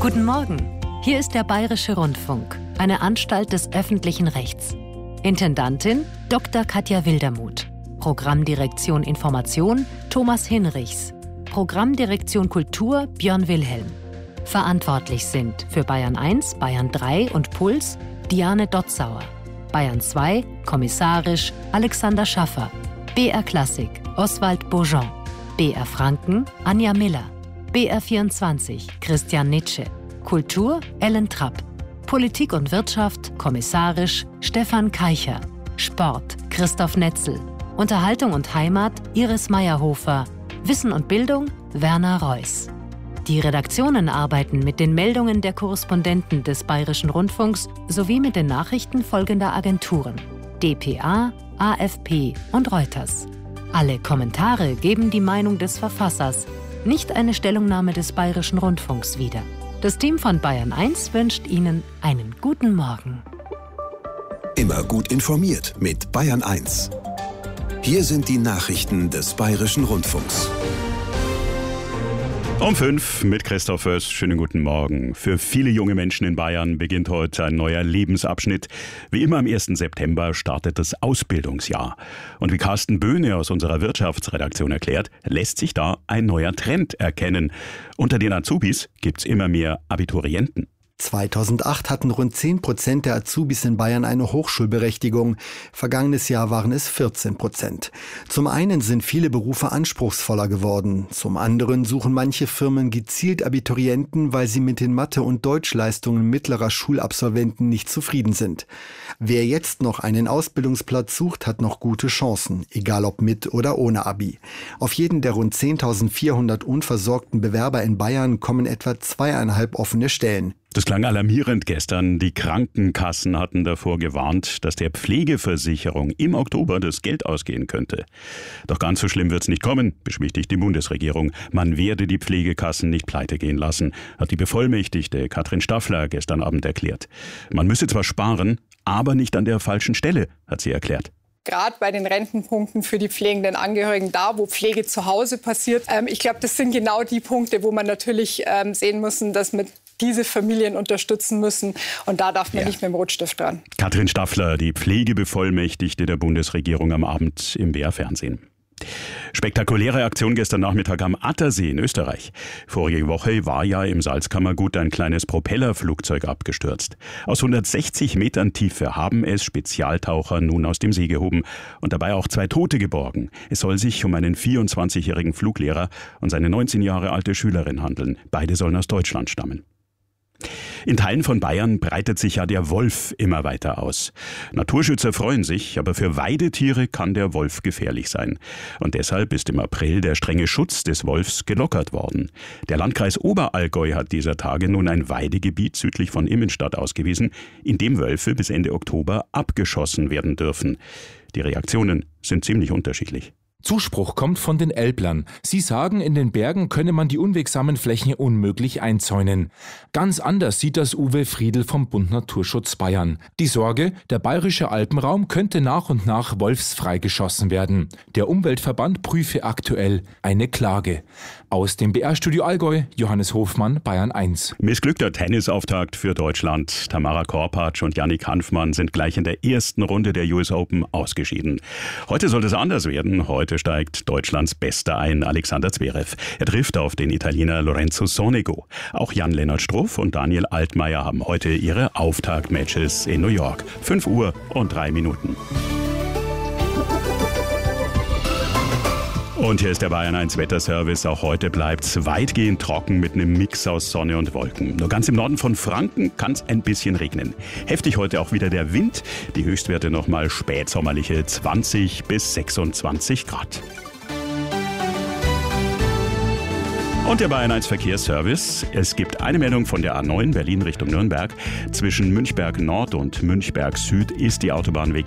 Guten Morgen, hier ist der Bayerische Rundfunk, eine Anstalt des öffentlichen Rechts. Intendantin Dr. Katja Wildermuth. Programmdirektion Information Thomas Hinrichs. Programmdirektion Kultur Björn Wilhelm. Verantwortlich sind für Bayern 1, Bayern 3 und Puls Diane Dotzauer. Bayern 2, kommissarisch Alexander Schaffer. BR Klassik Oswald Bourgeon. BR Franken Anja Miller. BR 24 Christian Nitsche. Kultur Ellen Trapp. Politik und Wirtschaft kommissarisch Stefan Keicher. Sport Christoph Netzel. Unterhaltung und Heimat Iris Meyerhofer. Wissen und Bildung Werner Reuss. Die Redaktionen arbeiten mit den Meldungen der Korrespondenten des Bayerischen Rundfunks sowie mit den Nachrichten folgender Agenturen: dpa, AFP und Reuters. Alle Kommentare geben die Meinung des Verfassers, nicht eine Stellungnahme des Bayerischen Rundfunks wieder. Das Team von Bayern 1 wünscht Ihnen einen guten Morgen. Immer gut informiert mit Bayern 1. Hier sind die Nachrichten des Bayerischen Rundfunks. Um 5 mit Christoph Föß. Schönen guten Morgen. Für viele junge Menschen in Bayern beginnt heute ein neuer Lebensabschnitt. Wie immer am 1. September startet das Ausbildungsjahr. Und wie Carsten Böhne aus unserer Wirtschaftsredaktion erklärt, lässt sich da ein neuer Trend erkennen. Unter den Azubis gibt's immer mehr Abiturienten. 2008 hatten rund 10% der Azubis in Bayern eine Hochschulberechtigung. Vergangenes Jahr waren es 14%. Zum einen sind viele Berufe anspruchsvoller geworden. Zum anderen suchen manche Firmen gezielt Abiturienten, weil sie mit den Mathe- und Deutschleistungen mittlerer Schulabsolventen nicht zufrieden sind. Wer jetzt noch einen Ausbildungsplatz sucht, hat noch gute Chancen, egal ob mit oder ohne Abi. Auf jeden der rund 10.400 unversorgten Bewerber in Bayern kommen etwa 2,5 offene Stellen. Das klang alarmierend gestern. Die Krankenkassen hatten davor gewarnt, dass der Pflegeversicherung im Oktober das Geld ausgehen könnte. Doch ganz so schlimm wird's nicht kommen, beschwichtigt die Bundesregierung. Man werde die Pflegekassen nicht pleite gehen lassen, hat die Bevollmächtigte Katrin Staffler gestern Abend erklärt. Man müsse zwar sparen, aber nicht an der falschen Stelle, hat sie erklärt. Gerade bei den Rentenpunkten für die pflegenden Angehörigen, da wo Pflege zu Hause passiert. Ich glaube, das sind genau die Punkte, wo man natürlich sehen müssen, dass wir diese Familien unterstützen müssen. Und da darf man nicht mit dem Rotstift dran. Katrin Staffler, die Pflegebevollmächtigte der Bundesregierung, am Abend im BR-Fernsehen. Spektakuläre Aktion gestern Nachmittag am Attersee in Österreich. Vorige Woche war ja im Salzkammergut ein kleines Propellerflugzeug abgestürzt. Aus 160 Metern Tiefe haben es Spezialtaucher nun aus dem See gehoben und dabei auch 2 Tote geborgen. Es soll sich um einen 24-jährigen Fluglehrer und seine 19 Jahre alte Schülerin handeln. Beide sollen aus Deutschland stammen. In Teilen von Bayern breitet sich ja der Wolf immer weiter aus. Naturschützer freuen sich, aber für Weidetiere kann der Wolf gefährlich sein. Und deshalb ist im April der strenge Schutz des Wolfs gelockert worden. Der Landkreis Oberallgäu hat dieser Tage nun ein Weidegebiet südlich von Immenstadt ausgewiesen, in dem Wölfe bis Ende Oktober abgeschossen werden dürfen. Die Reaktionen sind ziemlich unterschiedlich. Zuspruch kommt von den Elblern. Sie sagen, in den Bergen könne man die unwegsamen Flächen unmöglich einzäunen. Ganz anders sieht das Uwe Friedl vom Bund Naturschutz Bayern. Die Sorge, der bayerische Alpenraum könnte nach und nach wolfsfrei geschossen werden. Der Umweltverband prüfe aktuell eine Klage. Aus dem BR-Studio Allgäu, Johannes Hofmann, Bayern 1. Missglückter Tennisauftakt für Deutschland. Tamara Korpatsch und Yannick Hanfmann sind gleich in der ersten Runde der US Open ausgeschieden. Heute soll es anders werden. Heute steigt Deutschlands Bester ein, Alexander Zverev. Er trifft auf den Italiener Lorenzo Sonego. Auch Jan-Lennart Struff und Daniel Altmaier haben heute ihre Auftaktmatches in New York. 5 Uhr und 3 Minuten. Und hier ist der Bayern 1 Wetterservice. Auch heute bleibt's weitgehend trocken mit einem Mix aus Sonne und Wolken. Nur ganz im Norden von Franken kann's ein bisschen regnen. Heftig heute auch wieder der Wind. Die Höchstwerte nochmal spätsommerliche 20 bis 26 Grad. Und der Bayern 1 Verkehrsservice. Es gibt eine Meldung von der A9 Berlin Richtung Nürnberg. Zwischen Münchberg Nord und Münchberg Süd ist die Autobahn wegen